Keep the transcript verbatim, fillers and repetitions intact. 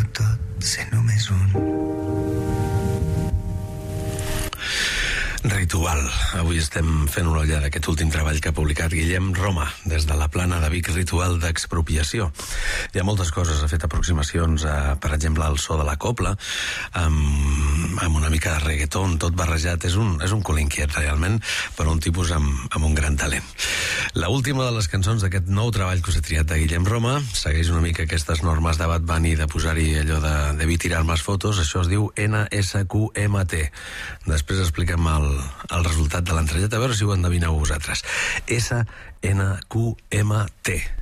tot ser només un. Ritual. Avui estem fent una ullada d'aquest últim treball que ha publicat Guillem Roma des de la Plana de Vic, Ritual d'expropiació. Hi ha moltes coses, ha fet aproximacions a, per exemple, al so de la copla, amb, amb una mica de reggaeton, tot barrejat. És un, és un cul inquiet, realment, però un tipus amb, amb un gran talent. La última de les cançons d'aquest nou treball que us he triat de Guillem Roma segueix una mica aquestes normes de Bad Bunny de posar-hi allò de debí tirar més fotos. Això es diu N S Q M T. Després expliquem el el resultat de l'entrellat, a veure si ho endevineu vosaltres. S N Q M T.